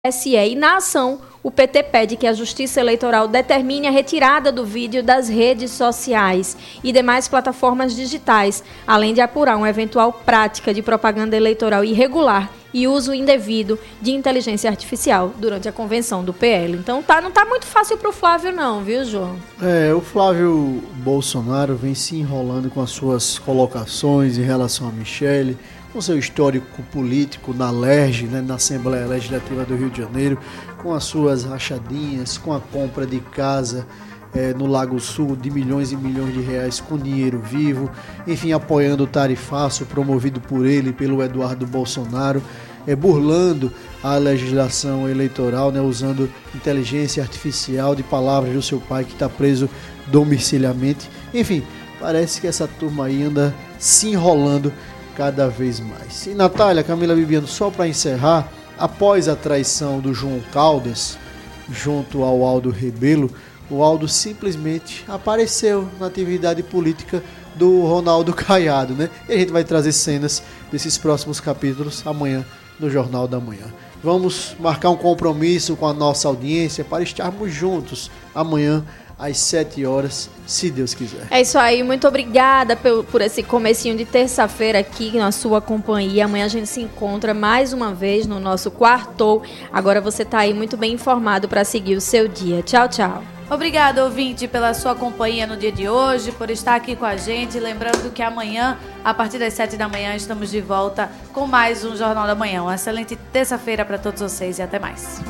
TSE. E na ação, o PT pede que a Justiça Eleitoral determine a retirada do vídeo das redes sociais e demais plataformas digitais, além de apurar uma eventual prática de propaganda eleitoral irregular e uso indevido de inteligência artificial durante a convenção do PL. Então não tá muito fácil pro Flávio não, viu, João? O Flávio Bolsonaro vem se enrolando com as suas colocações em relação a Michele, com seu histórico político na LERJ, na Assembleia Legislativa do Rio de Janeiro, com as suas rachadinhas, com a compra de casa no Lago Sul de milhões e milhões de reais com dinheiro vivo, enfim, apoiando o tarifaço promovido por ele e pelo Eduardo Bolsonaro, burlando a legislação eleitoral, usando inteligência artificial de palavras do seu pai que está preso domiciliarmente. Enfim, parece que essa turma aí anda se enrolando cada vez mais. E Natália, Camila Bibiano, só para encerrar, após a traição do João Caldas junto ao Aldo Rebelo, o Aldo simplesmente apareceu na atividade política do Ronaldo Caiado, E a gente vai trazer cenas desses próximos capítulos amanhã no Jornal da Manhã. Vamos marcar um compromisso com a nossa audiência para estarmos juntos amanhã às 7 horas, se Deus quiser. É isso aí, muito obrigada por esse comecinho de terça-feira aqui na sua companhia. Amanhã a gente se encontra mais uma vez no nosso Quartou. Agora você está aí muito bem informado para seguir o seu dia. Tchau, tchau. Obrigada, ouvinte, pela sua companhia no dia de hoje, por estar aqui com a gente. Lembrando que amanhã, a partir das 7 da manhã, estamos de volta com mais um Jornal da Manhã. Uma excelente terça-feira para todos vocês e até mais.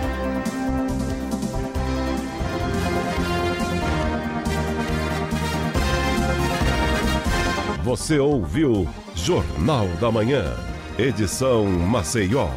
Você ouviu Jornal da Manhã, edição Maceió.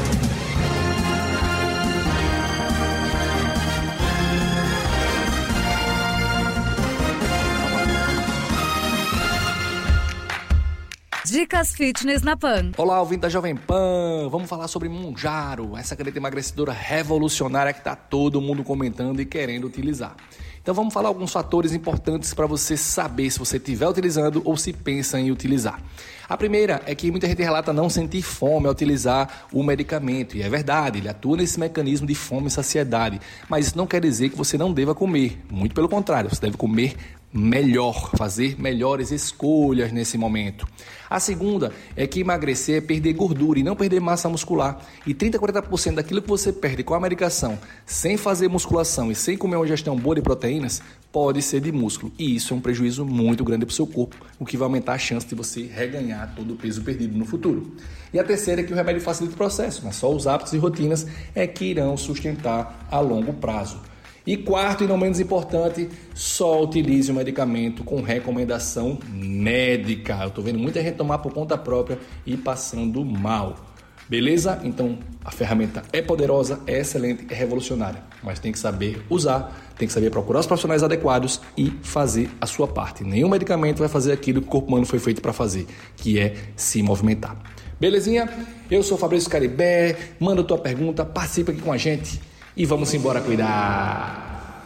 Dicas Fitness na Pan. Olá, ouvinte da Jovem Pan. Vamos falar sobre Mounjaro, essa caneta emagrecedora revolucionária que está todo mundo comentando e querendo utilizar. Então vamos falar alguns fatores importantes para você saber se você estiver utilizando ou se pensa em utilizar. A primeira é que muita gente relata não sentir fome ao utilizar o medicamento. E é verdade, ele atua nesse mecanismo de fome e saciedade. Mas isso não quer dizer que você não deva comer. Muito pelo contrário, você deve comer melhor, fazer melhores escolhas nesse momento. A segunda é que emagrecer é perder gordura e não perder massa muscular. E 30% a 40% daquilo que você perde com a medicação, sem fazer musculação e sem comer uma ingestão boa de proteínas, pode ser de músculo. E isso é um prejuízo muito grande para o seu corpo, o que vai aumentar a chance de você reganhar todo o peso perdido no futuro. E a terceira é que o remédio facilita o processo, mas só os hábitos e rotinas é que irão sustentar a longo prazo. E quarto, e não menos importante, só utilize o medicamento com recomendação médica. Eu estou vendo muita gente tomar por conta própria e passando mal. Beleza? Então, a ferramenta é poderosa, é excelente, é revolucionária. Mas tem que saber usar, tem que saber procurar os profissionais adequados e fazer a sua parte. Nenhum medicamento vai fazer aquilo que o corpo humano foi feito para fazer, que é se movimentar. Belezinha? Eu sou Fabrício Caribé, manda tua pergunta, participa aqui com a gente. E vamos embora cuidar.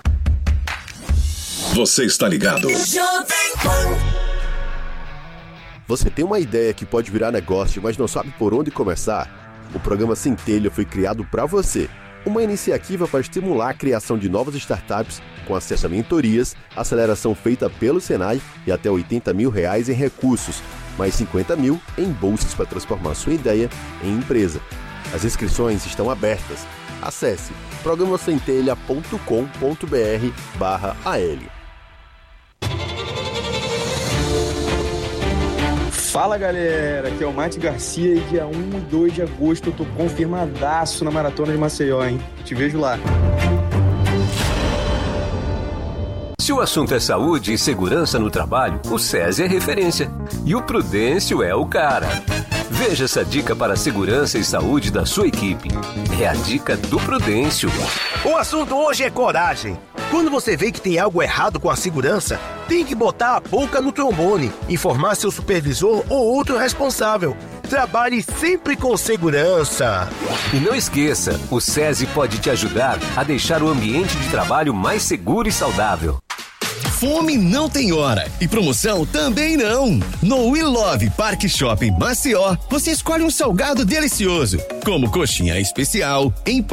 Você está ligado? Você tem uma ideia que pode virar negócio, mas não sabe por onde começar? O programa Centelha foi criado para você. Uma iniciativa para estimular a criação de novas startups com acesso a mentorias, aceleração feita pelo Senai e até R$80 mil em recursos, mais 50 mil em bolsas para transformar sua ideia em empresa. As inscrições estão abertas. Acesse programacentelha.com.br/AL. Fala galera, aqui é o Mate Garcia e dia 1 e 2 de agosto eu tô confirmadaço na Maratona de Maceió, hein? Te vejo lá. Se o assunto é saúde e segurança no trabalho, o SESI é referência. E o Prudêncio é o cara. Veja essa dica para a segurança e saúde da sua equipe. É a dica do Prudêncio. O assunto hoje é coragem. Quando você vê que tem algo errado com a segurança, tem que botar a boca no trombone, informar seu supervisor ou outro responsável. Trabalhe sempre com segurança. E não esqueça, o SESI pode te ajudar a deixar o ambiente de trabalho mais seguro e saudável. Fome não tem hora e promoção também não. No We Love Parque Shopping Maceió, você escolhe um salgado delicioso, como coxinha especial,